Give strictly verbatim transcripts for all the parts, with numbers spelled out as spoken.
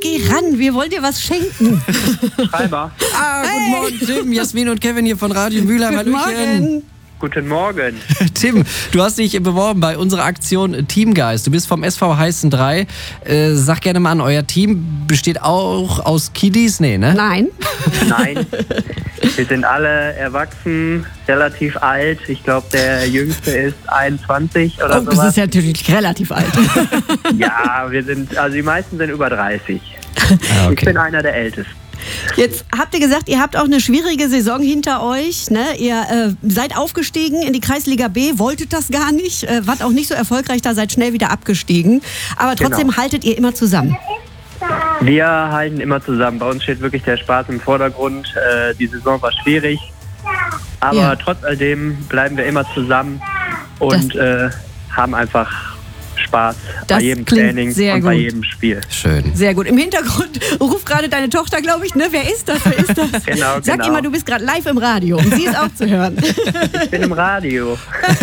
geh ran, wir wollen dir was schenken. Schreiber. Ah, guten hey. Morgen, Tim, Jasmin und Kevin hier von Radio Mülheim. Guten Morgen. Guten Morgen. Tim, du hast dich beworben bei unserer Aktion Teamgeist. Du bist vom S V Heißen drei. Äh, sag gerne mal an, euer Team besteht auch aus Kiddies? Nee, ne? Nein. Nein. Wir sind alle erwachsen, relativ alt. Ich glaube, der Jüngste ist einundzwanzig oder so. Oh, das ist ja natürlich relativ alt. Ja, wir sind, also die meisten sind über dreißig. Ah, okay. Ich bin einer der Ältesten. Jetzt habt ihr gesagt, ihr habt auch eine schwierige Saison hinter euch. Ne? Ihr äh, seid aufgestiegen in die Kreisliga B, wolltet das gar nicht, äh, wart auch nicht so erfolgreich, da seid schnell wieder abgestiegen. Aber trotzdem genau. haltet ihr immer zusammen. Wir halten immer zusammen. Bei uns steht wirklich der Spaß im Vordergrund. Äh, die Saison war schwierig, aber ja. trotz alledem bleiben wir immer zusammen und äh, haben einfach Spaß das bei jedem Training und gut. bei jedem Spiel. Schön. Sehr gut. Im Hintergrund ruft gerade deine Tochter, glaube ich, ne? Wer ist das? Wer ist das? Genau, Sag genau. immer, du bist gerade live im Radio, um sie ist auch zu hören. Ich bin im Radio.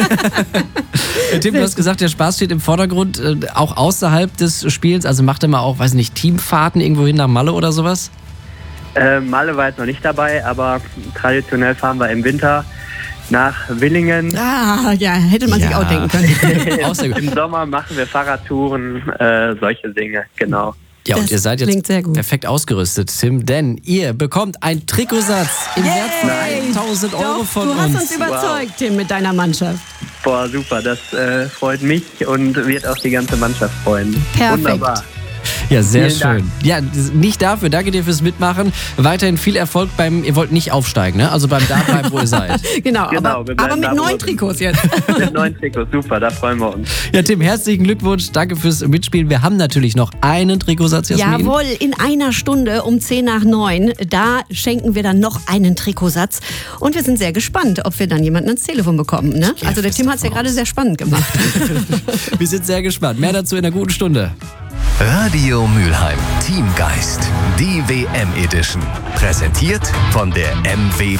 Tim, du hast gesagt, der Spaß steht im Vordergrund, äh, auch außerhalb des Spiels. Also macht ihr mal auch, weiß nicht, Teamfahrten irgendwo hin nach Malle oder sowas? Äh, Malle war jetzt noch nicht dabei, aber traditionell fahren wir im Winter nach Willingen. Ah, ja, hätte man ja. sich auch denken können. Auch sehr gut. Im Sommer machen wir Fahrradtouren, äh, solche Dinge, genau. Ja, und Das ihr seid jetzt sehr gut. perfekt ausgerüstet, Tim, denn ihr bekommt einen Trikotsatz im Wert von tausend Euro Doch, von du hast uns. uns überzeugt, Tim, mit deiner Mannschaft. Boah, super, das äh, freut mich und wird auch die ganze Mannschaft freuen. Perfekt. Wunderbar. Ja, sehr Vielen schön. Dank. Ja, nicht dafür. Danke dir fürs Mitmachen. Weiterhin viel Erfolg beim, ihr wollt nicht aufsteigen, ne? Also beim da bleiben, wo ihr seid. Genau, Genau, aber, wir bleiben aber mit da, wo neuen wir Trikots jetzt. Mit neuen Trikots, super, da freuen wir uns. Ja, Tim, herzlichen Glückwunsch. Danke fürs Mitspielen. Wir haben natürlich noch einen Trikotsatz, Jasmin. Jawohl, in einer Stunde um zehn nach neun. Da schenken wir dann noch einen Trikotsatz. Und wir sind sehr gespannt, ob wir dann jemanden ans Telefon bekommen. Ne? Ja, also der Tim hat es ja gerade sehr spannend gemacht. Wir sind sehr gespannt. Mehr dazu in einer guten Stunde. Radio Mülheim, Teamgeist, die W M Edition. Präsentiert von der M W